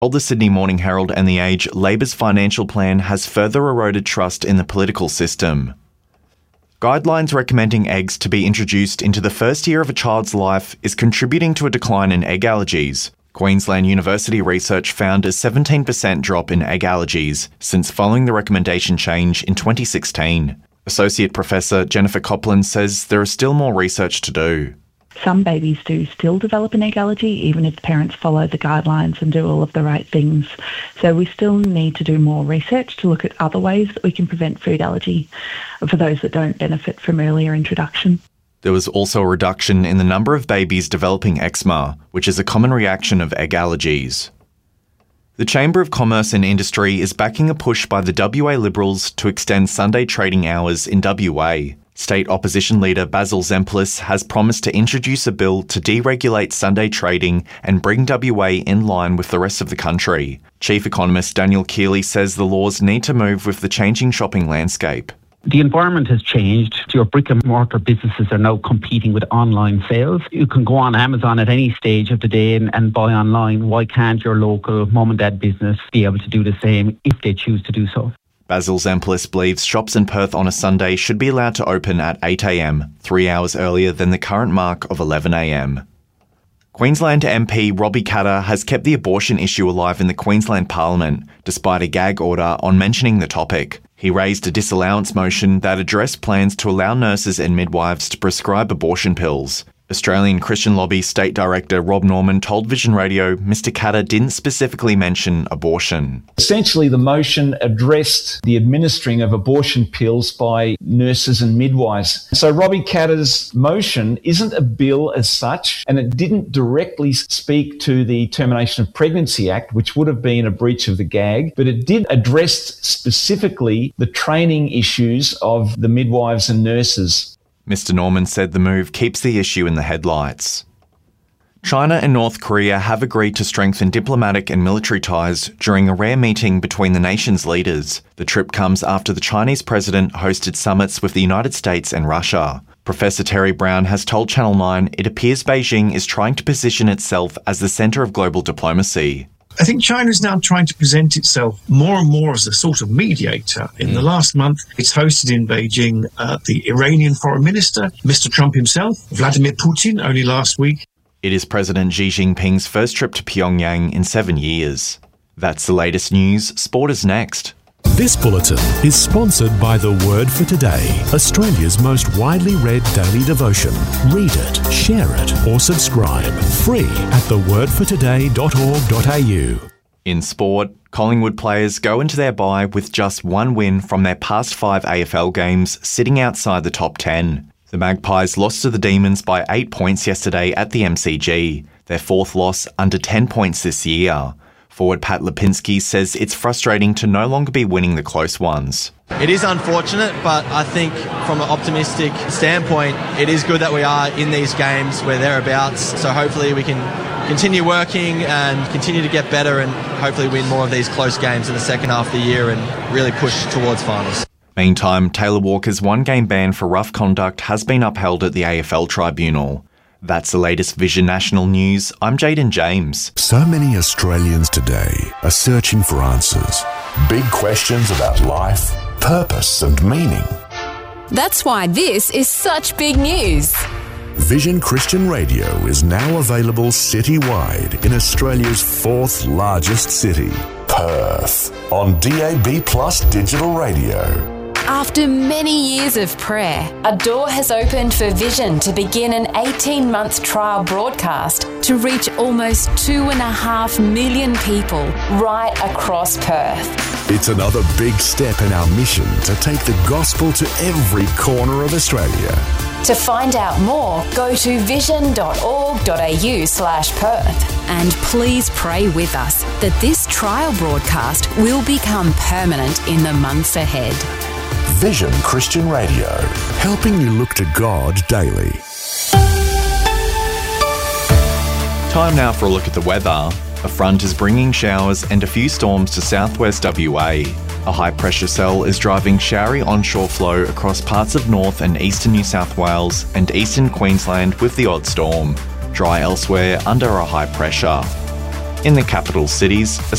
Told the Sydney Morning Herald and The Age, Labor's financial plan has further eroded trust in the political system. Guidelines recommending eggs to be introduced into the first year of a child's life is contributing to a decline in egg allergies. Queensland University research found a 17% drop in egg allergies since following the recommendation change in 2016. Associate Professor Jennifer Copland says there is still more research to do. Some babies do still develop an egg allergy, even if parents follow the guidelines and do all of the right things. So we still need to do more research to look at other ways that we can prevent food allergy for those that don't benefit from earlier introduction. There was also a reduction in the number of babies developing eczema, which is a common reaction of egg allergies. The Chamber of Commerce and Industry is backing a push by the WA Liberals to extend Sunday trading hours in WA. State Opposition Leader Basil Zempilas has promised to introduce a bill to deregulate Sunday trading and bring WA in line with the rest of the country. Chief Economist Daniel Keeley says the laws need to move with the changing shopping landscape. The environment has changed. Your brick and mortar businesses are now competing with online sales. You can go on Amazon at any stage of the day and buy online. Why can't your local mum and dad business be able to do the same if they choose to do so? Basil Zempilas believes shops in Perth on a Sunday should be allowed to open at 8 a.m, 3 hours earlier than the current mark of 11 a.m. Queensland MP Robbie Katter has kept the abortion issue alive in the Queensland Parliament, despite a gag order on mentioning the topic. He raised a disallowance motion that addressed plans to allow nurses and midwives to prescribe abortion pills. Australian Christian Lobby State Director Rob Norman told Vision Radio Mr Katter didn't specifically mention abortion. Essentially, the motion addressed the administering of abortion pills by nurses and midwives. So Robbie Katter's motion isn't a bill as such, and it didn't directly speak to the Termination of Pregnancy Act, which would have been a breach of the gag, but it did address specifically the training issues of the midwives and nurses. Mr Norman said the move keeps the issue in the headlights. China and North Korea have agreed to strengthen diplomatic and military ties during a rare meeting between the nation's leaders. The trip comes after the Chinese president hosted summits with the United States and Russia. Professor Terry Brown has told Channel 9 it appears Beijing is trying to position itself as the centre of global diplomacy. I think China is now trying to present itself more and more as a sort of mediator. In the last month, it's hosted in Beijing the Iranian foreign minister, Mr. Trump himself, Vladimir Putin, only last week. It is President Xi Jinping's first trip to Pyongyang in 7 years. That's the latest news. Sport is next. This bulletin is sponsored by The Word for Today, Australia's most widely read daily devotion. Read it, share it, or subscribe. Free at thewordfortoday.org.au. In sport, Collingwood players go into their bye with just one win from their past 5 AFL games, sitting outside the top 10. The Magpies lost to the Demons by 8 points yesterday at the MCG, their fourth loss under 10 points this year. Forward Pat Lipinski says it's frustrating to no longer be winning the close ones. It is unfortunate, but I think from an optimistic standpoint, it is good that we are in these games where thereabouts. So hopefully we can continue working and continue to get better and hopefully win more of these close games in the second half of the year and really push towards finals. Meantime, Taylor Walker's one-game ban for rough conduct has been upheld at the AFL Tribunal. That's the latest Vision National News. I'm Jaden James. So many Australians today are searching for answers. Big questions about life, purpose and meaning. That's why this is such big news. Vision Christian Radio is now available citywide in Australia's fourth largest city, Perth, on DAB+ digital radio. After many years of prayer, a door has opened for Vision to begin an 18-month trial broadcast to reach almost 2.5 million people right across Perth. It's another big step in our mission to take the gospel to every corner of Australia. To find out more, go to vision.org.au/Perth. And please pray with us that this trial broadcast will become permanent in the months ahead. Vision Christian Radio, helping you look to God daily. Time now for a look at the weather. A front is bringing showers and a few storms to southwest WA. A high-pressure cell is driving showery onshore flow across parts of north and eastern New South Wales and eastern Queensland with the odd storm. Dry elsewhere under a high pressure. In the capital cities, a